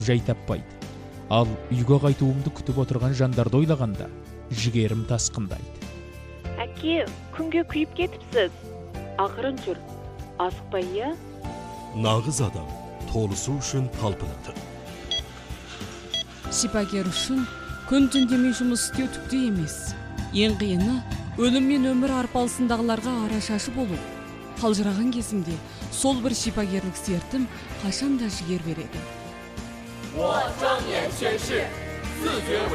жай таппайды. Ал үйге қайтуымды күтіп отырған жандарды ойлағанда, жігерім тасқындайды. Әке, күнге күйіп кетіпсіз. Ақырын жүр. Асықпай, иә? Nağız adam толысу үшін талпынады. Шипагер үшін күн түн демей жұмыс істеу түкті емес. Ең қиыны өлім мен өмір арпалысындағыларға арашашы болу. Қалжыраған кезімде сол бір шипагерлік сертім қашан да жігер береді.